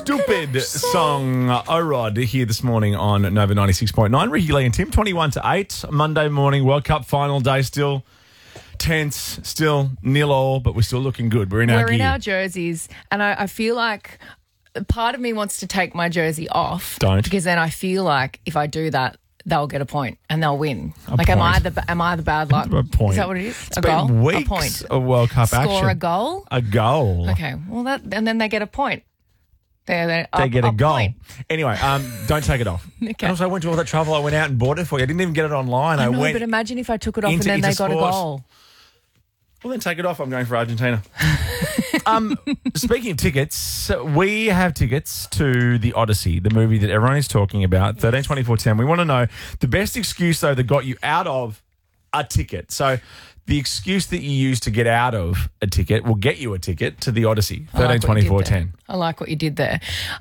Stupid song, O-Rod, here this morning on Nova 96.9. Ricky Lee and Tim, 21 to 8, Monday morning, World Cup final day, still tense, still 0-0, but we're still looking good. We're in our jerseys, and I feel like part of me wants to take my jersey off. Don't. Because then I feel like if I do that, they'll get a point and they'll win. Am I the bad luck? A point. Is that what it is? It's been goal? weeks a point. of World Cup action. Score a goal? A goal. Okay. Well, and then they get a point. They get a goal. Point. Anyway, don't take it off. Okay. And also, I went to all that trouble. I went out and bought it for you. I didn't even get it online. I know, went but imagine if I took it off and then they got a goal. Well, then take it off. I'm going for Argentina. Speaking of tickets, we have tickets to The Odyssey, the movie that everyone is talking about, 13/24/10. We want to know the best excuse, though, that got you out of a ticket. So the excuse that you use to get out of a ticket will get you a ticket to The Odyssey, 13/24/10. I like what you did there.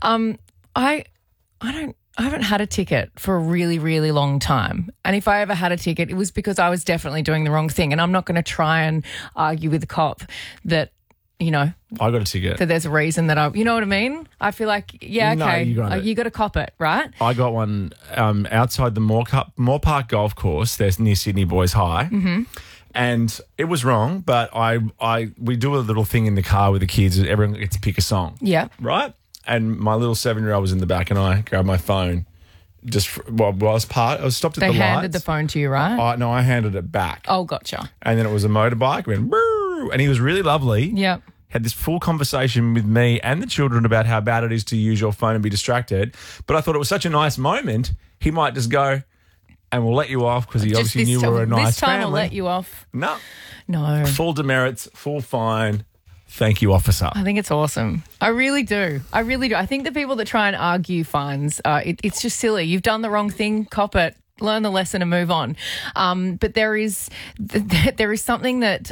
I haven't had a ticket for a really, really long time. And if I ever had a ticket, it was because I was definitely doing the wrong thing. And I'm not going to try and argue with the cop that, I got a ticket. that there's a reason that you know what I mean? I feel like, okay, No, you got to cop it, right? I got one outside the Moore Park Golf Course. There's near Sydney Boys High. Mm-hmm. And it was wrong, but we do a little thing in the car with the kids. Everyone gets to pick a song. Yeah. Right? And my little 7-year-old was in the back, and I grabbed my phone. I was stopped at the lights. They handed the phone to you, right? No, I handed it back. Oh, gotcha. And then it was a motorbike. Went, brrr, and he was really lovely. Yeah. Had this full conversation with me and the children about how bad it is to use your phone and be distracted. But I thought it was such a nice moment, he might just go, and we'll let you off because he obviously knew we were a nice this time family. I'll let you off. No. No. Full demerits, full fine. Thank you, officer. I think it's awesome. I really do. I think the people that try and argue fines, it's just silly. You've done the wrong thing, cop it. Learn the lesson and move on. But there is something that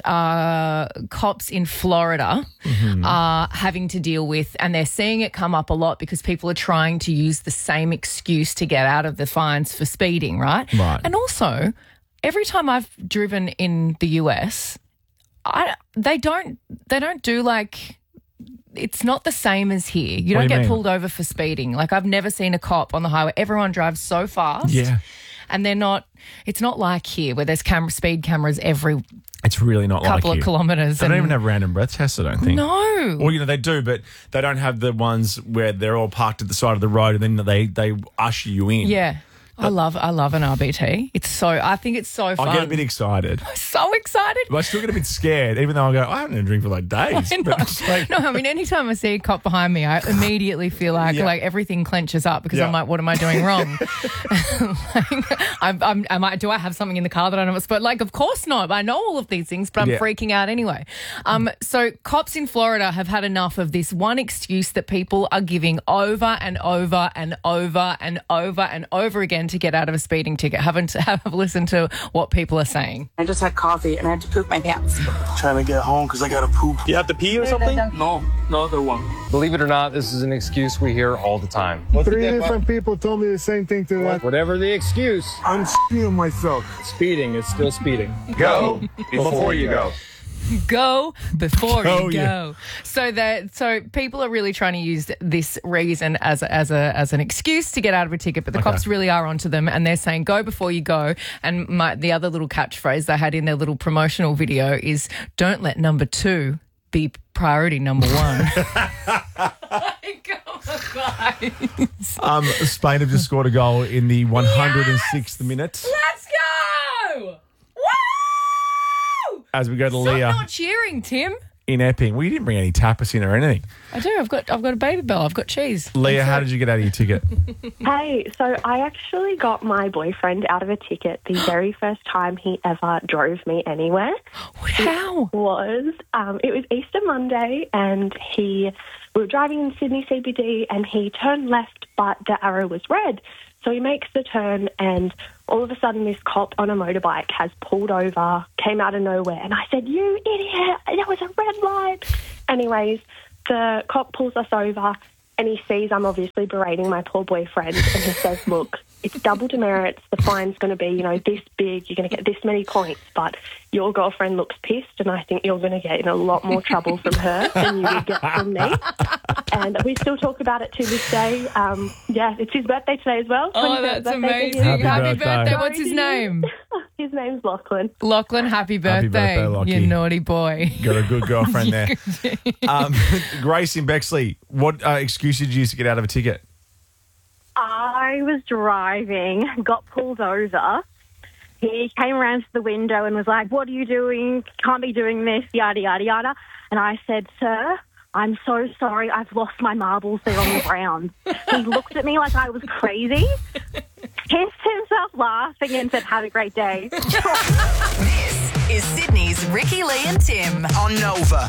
cops in Florida are having to deal with, and they're seeing it come up a lot because people are trying to use the same excuse to get out of the fines for speeding, right? Right. And also, every time I've driven in the US, they don't do like. It's not the same as here. You don't get pulled over for speeding. Like, I've never seen a cop on the highway. Everyone drives so fast. Yeah. And it's not like here where there's speed cameras every It's really not like couple of kilometres. They don't even have random breath tests, I don't think. No. Or, they do, but they don't have the ones where they're all parked at the side of the road and then they usher you in. Yeah. I love an RBT. I think it's so fun. I get a bit excited. So excited. But I still get a bit scared, even though I haven't had a drink for like days. I know. But anytime I see a cop behind me, I immediately feel like everything clenches up because I'm like, what am I doing wrong? Do I have something in the car that I don't know? But of course not. I know all of these things, but I'm freaking out anyway. So cops in Florida have had enough of this one excuse that people are giving over and over and over and over and over again to get out of a speeding ticket. Have a listen to what people are saying. I just had coffee and I had to poop my pants. Trying to get home because I got to poop. You have to pee or something? No other one. Believe it or not, this is an excuse we hear all the time. 3 different people told me the same thing to that. Whatever the excuse, I'm shitting myself. speeding is still speeding. Go before you go. Go before you go. Yeah. So people are really trying to use this reason as an excuse to get out of a ticket, but the cops really are onto them, and they're saying go before you go. And the other little catchphrase they had in their little promotional video is "Don't let number 2 be priority number 1." Spain have just scored a goal in the 106th minute. Let's go! Woo! As we go to Stop Leah not cheering, Tim. in Epping. We didn't bring any tapas in or anything. I do. I've got a baby bell. I've got cheese. Leah, how did you get out of your ticket? Hey, so I actually got my boyfriend out of a ticket the very first time he ever drove me anywhere. How? It was Easter Monday, and we were driving in Sydney CBD, and he turned left, but the arrow was red. So he makes the turn, and all of a sudden this cop on a motorbike has pulled over, came out of nowhere, and I said, "You idiot, that was a red light." Anyways, the cop pulls us over, and he sees I'm obviously berating my poor boyfriend, and he says, "Look, it's double demerits. The fine's going to be, this big. You're going to get this many points, but your girlfriend looks pissed, and I think you're going to get in a lot more trouble from her than you would get from me." And we still talk about it to this day. Yeah, it's his birthday today as well. Oh, 23rd that's birthday for amazing. him. Happy birthday. What's his name? His name's Lachlan. Lachlan, happy birthday, birthday, Lockie. you naughty boy. Got a good girlfriend there. Grace in Bexley, what excuse did you use to get out of a ticket? I was driving, got pulled over. He came around to the window and was like, "What are you doing? Can't be doing this, yada, yada, yada." And I said, "Sir, I'm so sorry. I've lost my marbles. They're on the ground." He looked at me like I was crazy, hissed himself laughing and said, "Have a great day." This is Sydney's Ricky, Lee and Tim on Nova.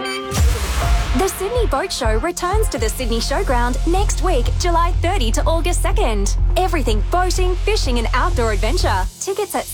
The Sydney Boat Show returns to the Sydney Showground next week, July 30 to August 2nd. Everything boating, fishing and outdoor adventure. Tickets at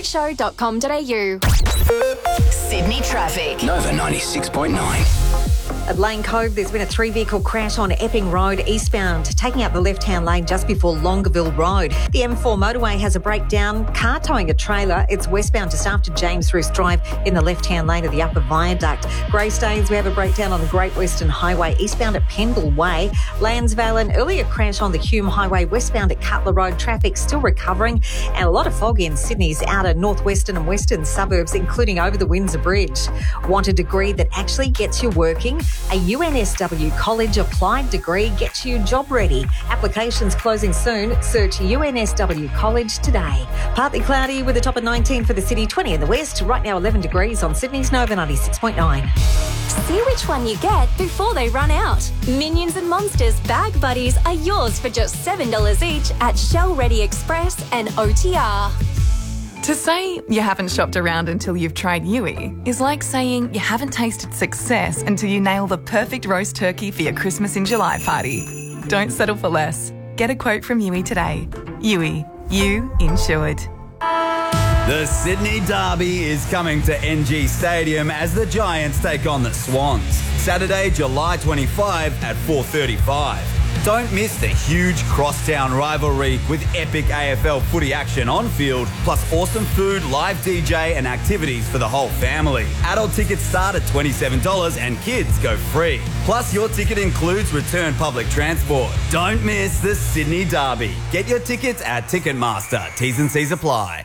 sydneyboatshow.com.au. Sydney traffic. Nova 96.9. At Lane Cove, there's been a 3-vehicle crash on Epping Road eastbound, taking up the left-hand lane just before Longueville Road. The M4 motorway has a breakdown, car towing a trailer. It's westbound just after James Roos Drive in the left-hand lane of the upper viaduct. Greystanes, we have a breakdown on the Great Western Highway eastbound at Pendle Way. Lansvale, an earlier crash on the Hume Highway westbound at Cutler Road. Traffic still recovering, and a lot of fog in Sydney's outer northwestern and western suburbs, including over the Windsor Bridge. Want a degree that actually gets you working? A UNSW College Applied degree gets you job ready. Applications closing soon. Search UNSW College today. Partly cloudy with a top of 19 for the city, 20 in the west. Right now 11 degrees on Sydney's Nova 96.9. See which one you get before they run out. Minions and Monsters Bag Buddies are yours for just $7 each at Shell Ready Express and OTR. To say you haven't shopped around until you've tried Yui is like saying you haven't tasted success until you nail the perfect roast turkey for your Christmas in July party. Don't settle for less. Get a quote from Yui today. Yui, you insured. The Sydney Derby is coming to NG Stadium as the Giants take on the Swans. Saturday, July 25 at 4:35. Don't miss the huge crosstown rivalry with epic AFL footy action on field, plus awesome food, live DJ and activities for the whole family. Adult tickets start at $27 and kids go free. Plus your ticket includes return public transport. Don't miss the Sydney Derby. Get your tickets at Ticketmaster. T's and C's apply.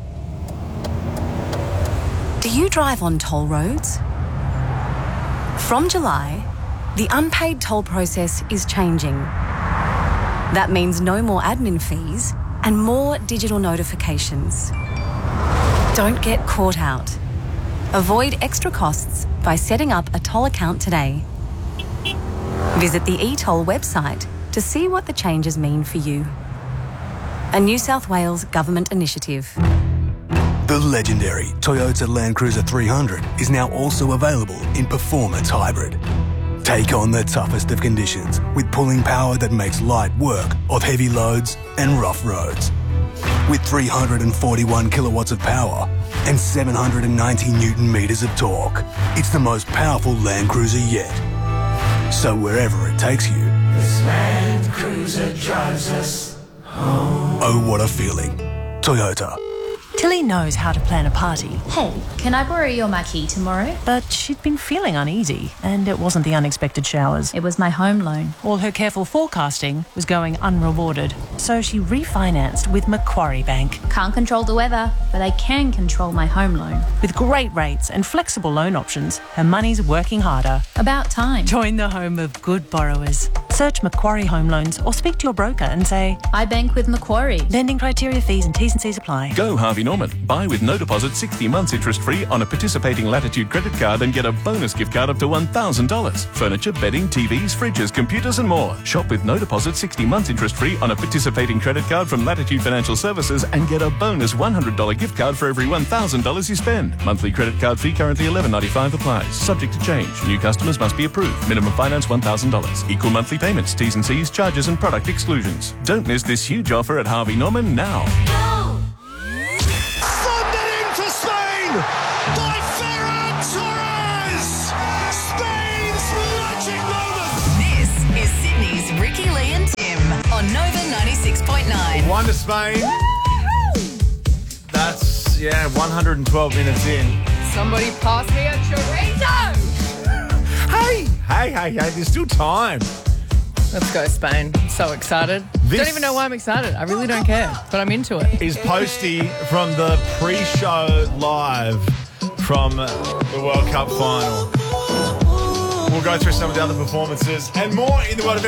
Do you drive on toll roads? From July, the unpaid toll process is changing. That means no more admin fees and more digital notifications. Don't get caught out. Avoid extra costs by setting up a toll account today. Visit the eToll website to see what the changes mean for you. A New South Wales government initiative. The legendary Toyota Land Cruiser 300 is now also available in Performance Hybrid. Take on the toughest of conditions with pulling power that makes light work of heavy loads and rough roads. With 341 kilowatts of power and 790 Newton meters of torque, it's the most powerful Land Cruiser yet. So wherever it takes you, this Land Cruiser drives us home. Oh, what a feeling. Toyota. Tilly knows how to plan a party. Hey, can I borrow your marquee tomorrow? But she'd been feeling uneasy, and it wasn't the unexpected showers. It was my home loan. All her careful forecasting was going unrewarded, so she refinanced with Macquarie Bank. Can't control the weather, but I can control my home loan. With great rates and flexible loan options, her money's working harder. About time. Join the home of good borrowers. Search Macquarie Home Loans or speak to your broker and say, I bank with Macquarie. Lending criteria, fees and T's and C's apply. Go Harvey Norman. Buy with no deposit 60 months interest-free on a participating Latitude credit card and get a bonus gift card up to $1,000. Furniture, bedding, TVs, fridges, computers and more. Shop with no deposit 60 months interest-free on a participating credit card from Latitude Financial Services and get a bonus $100 gift card for every $1,000 you spend. Monthly credit card fee currently $11.95 applies. Subject to change. New customers must be approved. Minimum finance $1,000. Equal monthly payments, T's and C's, charges and product exclusions. Don't miss this huge offer at Harvey Norman now. By Ferran Torres! Spain's magic moment! This is Sydney's Ricky, Lee and Tim on Nova 96.9. One to Spain. That's, 112 minutes in. Somebody pass me a chorizo! Hey! Hey, there's still time. Let's go, Spain. I'm so excited. Don't even know why I'm excited. I really don't care, but I'm into it. Is Posty from the pre-show live from the World Cup final. We'll go through some of the other performances and more in the world of